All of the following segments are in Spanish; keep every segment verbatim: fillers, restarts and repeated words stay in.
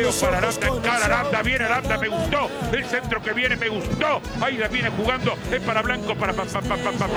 Leo para Aranda, encara Aranda, viene Aranda, me gustó. El centro que viene me gustó. Ahí la viene jugando, es para Blanco, para para para para para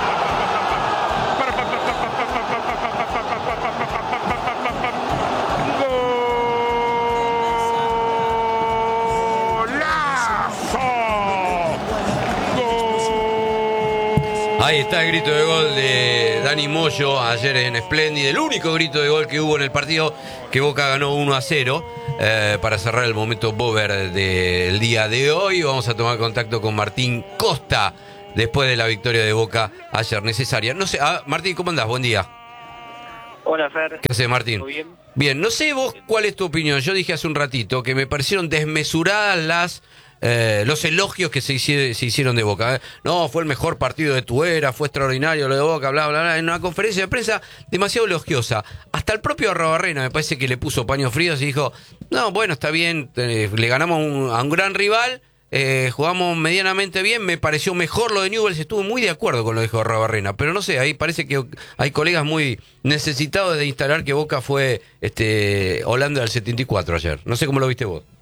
Ahí está el grito de gol de Dani Moyo ayer en Splendid, el único grito de gol que hubo en el partido, que Boca ganó uno a cero. Eh, para cerrar el momento Bober del día de hoy, vamos a tomar contacto con Martín Costa después de la victoria de Boca ayer necesaria. No sé, ah, Martín, ¿cómo andás? Buen día. Hola, Fer. ¿Qué haces, Martín? ¿Todo bien? Bien, no sé vos cuál es tu opinión. Yo dije hace un ratito que me parecieron desmesuradas las eh, los elogios que se, hici- se hicieron de Boca. ¿eh? No, fue el mejor partido de tu era, fue extraordinario lo de Boca, bla, bla, bla. En una conferencia de prensa demasiado elogiosa. Hasta el propio Arrobarrena me parece que le puso paños fríos y dijo, no, bueno, está bien, eh, le ganamos un, a un gran rival, eh, jugamos medianamente bien, me pareció mejor lo de Newell's, estuvo muy de acuerdo con lo que dijo Arrobarrena, pero no sé, ahí parece que hay colegas muy necesitados de instalar que Boca fue este Holanda del setenta y cuatro ayer. No sé cómo lo viste vos.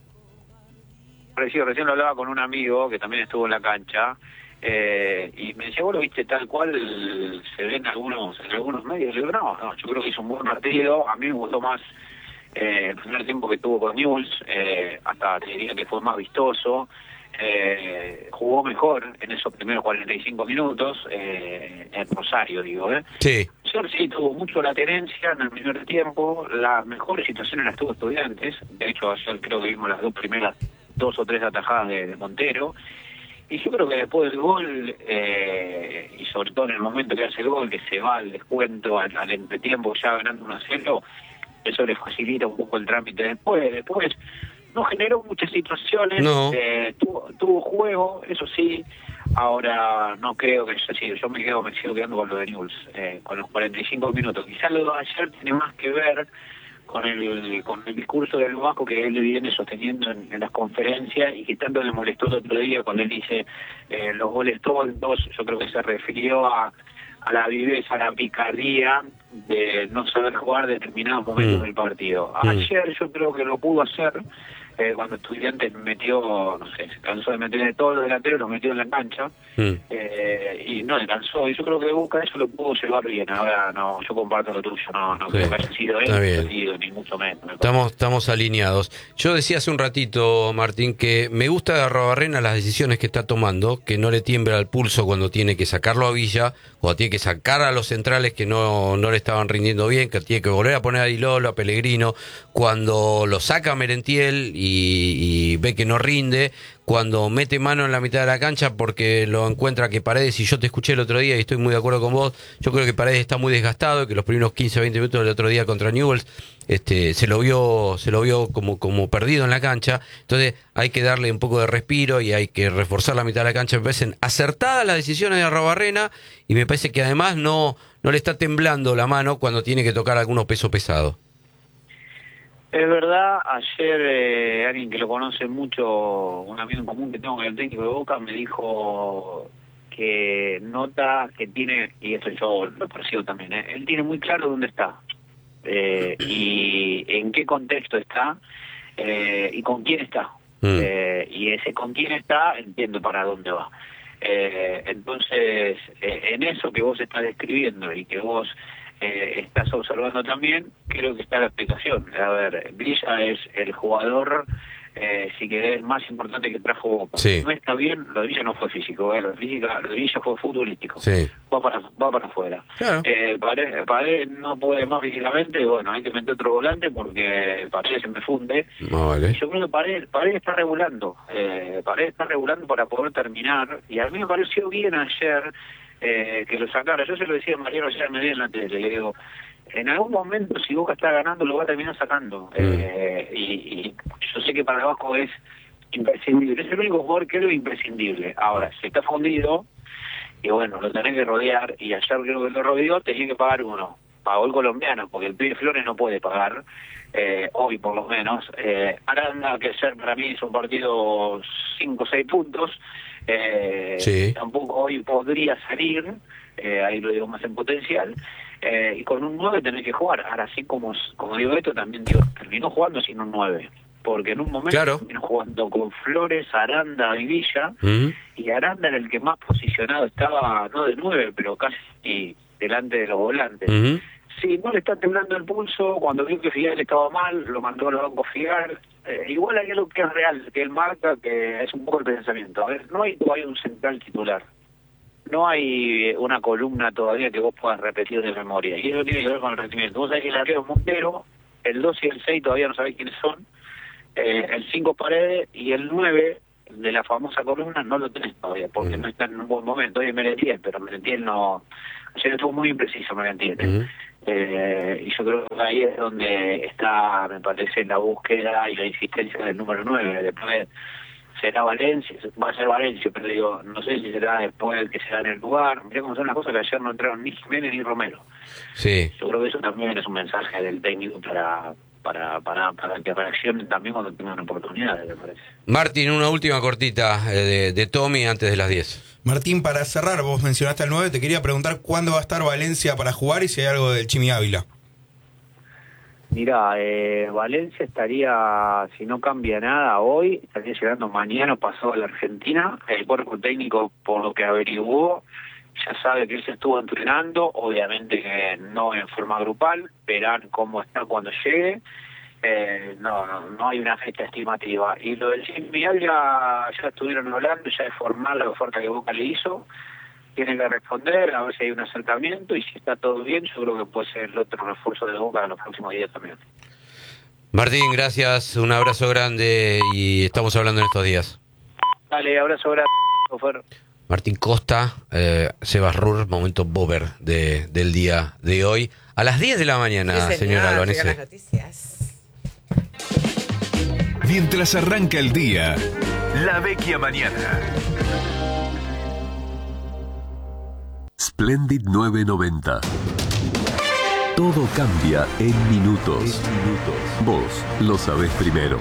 Recién, recién lo hablaba con un amigo que también estuvo en la cancha eh, y me decía, vos lo viste tal cual se ve en algunos, en algunos medios. Le digo, no, no, yo creo que hizo un buen partido. A mí me gustó más eh, el primer tiempo que tuvo con Newell's, eh, hasta te diría que fue más vistoso. Eh, jugó mejor en esos primeros cuarenta y cinco minutos, eh, en Rosario, digo, ¿eh? Sí. Ayer sí tuvo mucho la tenencia en el primer tiempo, las mejores situaciones las tuvo Estudiantes. De hecho, ayer creo que vimos las dos primeras, dos o tres atajadas de, de Montero. Y yo creo que después del gol, eh, y sobre todo en el momento que hace el gol, que se va al descuento, al, al entretiempo ya ganando uno a cero, eso le facilita un poco el trámite después. Después no generó muchas situaciones, No. eh, tuvo, tuvo juego, eso sí. Ahora no creo que sea así. Yo me quedo, me sigo quedando con lo de Newell's, eh, con los cuarenta y cinco minutos. Quizás lo de ayer tiene más que ver con el con el discurso del Vasco que él viene sosteniendo en, en las conferencias y que tanto le molestó el otro día cuando él dice eh, los goles tontos. Yo creo que se refirió a, a la viveza, a la picardía de no saber jugar determinados momentos Mm. del partido. Mm. Ayer yo creo que lo pudo hacer eh, cuando Estudiantes metió, no sé, se cansó de meter de todos los delanteros, los metió en la cancha. Mm. Eh, y no le cansó, y yo creo que Boca eso lo pudo llevar bien. Ahora no, yo comparto lo tuyo, no, no Sí, creo que haya sido él, está bien. sido, ni mucho menos. me parece. Estamos, estamos alineados. Yo decía hace un ratito, Martín, que me gusta de Arrobarrena las decisiones que está tomando, que no le tiembla el pulso cuando tiene que sacarlo a Villa, cuando tiene que sacar a los centrales que no, no le estaban rindiendo bien, que tiene que volver a poner a Di Lolo, a Pellegrino, cuando lo saca a Merentiel y, y ve que no rinde, cuando mete mano en la mitad de la cancha porque lo encuentra que Paredes, y yo te escuché el otro día y estoy muy de acuerdo con vos, yo creo que Paredes está muy desgastado, que los primeros quince o veinte minutos del otro día contra Newell's este, se lo vio se lo vio como, como perdido en la cancha. Entonces hay que darle un poco de respiro y hay que reforzar la mitad de la cancha. Me parecen acertadas las decisiones de Arrobarrena y me parece que además no, no le está temblando la mano cuando tiene que tocar algunos pesos pesados. Es verdad, ayer eh, alguien que lo conoce mucho, un amigo en común que tengo con el técnico de Boca, me dijo que nota que tiene, y esto yo lo percibo también, ¿eh? Él tiene muy claro dónde está eh, y en qué contexto está eh, y con quién está. Mm. Eh, y ese con quién está, entiendo para dónde va. Eh, entonces, eh, en eso que vos estás describiendo y que vos eh, estás observando también, creo que está la explicación. A ver, Villa es el jugador, eh, si querés, más importante que trajo Boca. Sí. No está bien, lo de Villa no fue físico, eh, lo, de Villa, lo de Villa fue futbolístico. Sí. Va para va para afuera. Claro. Eh, Paredes, Paredes no puede más físicamente, bueno, hay que meter otro volante porque Paredes se me funde. No, vale. Yo creo que Paredes, Paredes está regulando, eh, Paredes está regulando para poder terminar, y a mí me pareció bien ayer eh, que lo sacara. Yo se lo decía a Mariano ayer, me vi en la tele, le digo, en algún momento si Boca está ganando lo va a terminar sacando, Mm. eh, y, y yo sé que para Vasco es imprescindible, es el único jugador que es imprescindible. Ahora, se está fundido, y bueno, lo tenés que rodear, y ayer creo que lo rodeó, tenía que pagar uno, pagó el colombiano, porque el pibe Flores no puede pagar, eh, hoy por lo menos. eh, Aranda, que ayer para mí hizo un partido cinco o seis puntos, eh, Sí. tampoco hoy podría salir, eh, ahí lo digo más en potencial, eh, y con un nueve tenés que jugar. Ahora sí, como, como digo esto, también digo, terminó jugando sin un nueve. porque en un momento claro. vino jugando con Flores, Aranda y Villa, uh-huh. y Aranda era el que más posicionado estaba, no de nueve, pero casi delante de los volantes. Uh-huh. Sí, no le está temblando el pulso, cuando vio que Figal estaba mal, lo mandó al banco Figal. Eh, igual hay algo que es real, que él marca, que es un poco el pensamiento. A ver, no hay todavía un central titular. No hay una columna todavía que vos puedas repetir de memoria. Y eso tiene que ver con el rendimiento. Vos sabés que el arquero es Montero, el dos y el seis todavía no sabés quiénes son, eh, el cinco Paredes y el nueve de la famosa columna no lo tenés todavía, porque uh-huh. no está en un buen momento. Hoy es Merentiel, pero Merentiel no... Ayer estuvo muy impreciso Merentiel. Uh-huh. Eh, y yo creo que ahí es donde está, me parece, la búsqueda y la insistencia del número nueve. Después será Valencia, va a ser Valencia, pero digo, no sé si será después el que será en el lugar. Mirá cómo son las cosas, que ayer no entraron ni Jiménez ni Romero. Sí. Yo creo que eso también es un mensaje del técnico para para para, para que reaccionen también cuando tengan oportunidades, me parece. Martín, una última cortita eh, de, de Tommy antes de las diez. Martín, para cerrar, vos mencionaste al nueve, te quería preguntar cuándo va a estar Valencia para jugar y si hay algo del Chimi Ávila. Mira, eh, Valencia estaría, si no cambia nada hoy, estaría llegando mañana o pasado a la Argentina. El cuerpo técnico, por lo que averiguó, ya sabe que él se estuvo entrenando, obviamente que no en forma grupal, verán cómo está cuando llegue. Eh, no, no, no hay una fecha estimativa. Y lo del Chimi Ávila ya estuvieron hablando, ya es formal la oferta que Boca le hizo. Tienen que responder, a ver si hay un acercamiento, y si está todo bien, yo creo que puede ser el otro refuerzo de Boca en los próximos días también. Martín, gracias, un abrazo grande y estamos hablando en estos días. Dale, abrazo grande, Ofer. Martín Costa, eh, Sebas Rur, momento Bober de, del día de hoy. A las diez de la mañana, sí, señor, señora Albanese. las noticias. Mientras arranca el día, La Vecchia Mañana. Splendid nueve noventa. Todo cambia en minutos. En minutos. Vos lo sabés primero.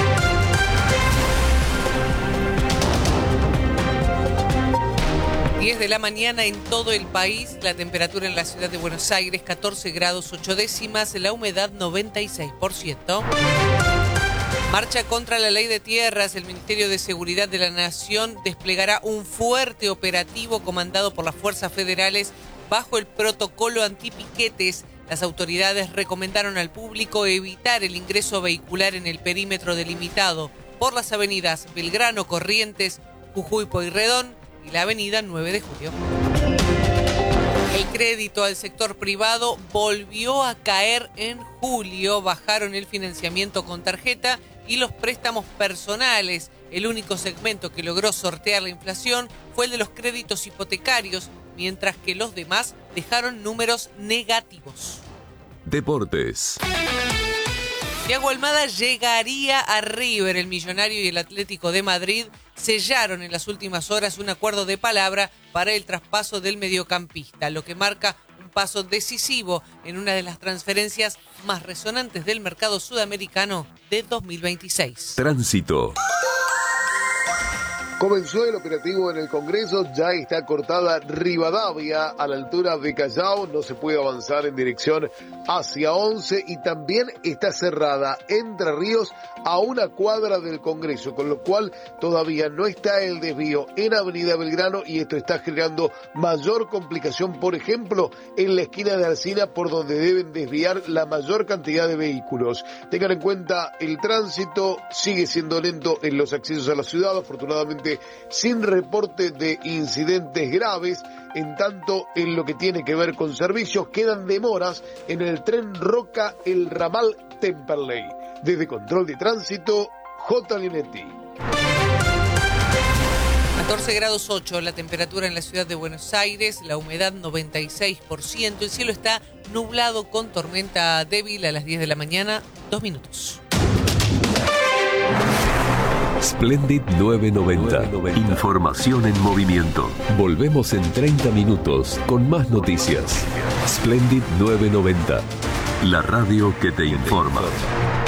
diez de la mañana en todo el país, la temperatura en la ciudad de Buenos Aires, catorce grados ocho décimas, la humedad noventa y seis por ciento. Marcha contra la ley de tierras. El Ministerio de Seguridad de la Nación desplegará un fuerte operativo comandado por las fuerzas federales bajo el protocolo antipiquetes. Las autoridades recomendaron al público evitar el ingreso vehicular en el perímetro delimitado por las avenidas Belgrano, Corrientes, Jujuy, Pueyrredón y la avenida nueve de julio. El crédito al sector privado volvió a caer en julio. Bajaron el financiamiento con tarjeta y los préstamos personales. El único segmento que logró sortear la inflación fue el de los créditos hipotecarios, mientras que los demás dejaron números negativos. Deportes. Thiago Almada llegaría a River. El Millonario y el Atlético de Madrid sellaron en las últimas horas un acuerdo de palabra para el traspaso del mediocampista, lo que marca un paso decisivo en una de las transferencias más resonantes del mercado sudamericano de dos mil veintiséis. Tránsito. Comenzó el operativo en el Congreso, ya está cortada Rivadavia a la altura de Callao, no se puede avanzar en dirección hacia once y también está cerrada Entre Ríos a una cuadra del Congreso, con lo cual todavía no está el desvío en Avenida Belgrano y esto está generando mayor complicación, por ejemplo, en la esquina de Alsina por donde deben desviar la mayor cantidad de vehículos. Tengan en cuenta, el tránsito sigue siendo lento en los accesos a la ciudad, afortunadamente sin reporte de incidentes graves. En tanto, en lo que tiene que ver con servicios, quedan demoras en el tren Roca, el ramal Temperley. Desde Control de Tránsito, J. Linetti. catorce grados ocho la temperatura en la ciudad de Buenos Aires, la humedad noventa y seis por ciento, el cielo está nublado con tormenta débil a las diez de la mañana, dos minutos. Splendid nueve noventa. Información en movimiento. Volvemos en treinta minutos con más noticias. Splendid nueve noventa. La radio que te informa.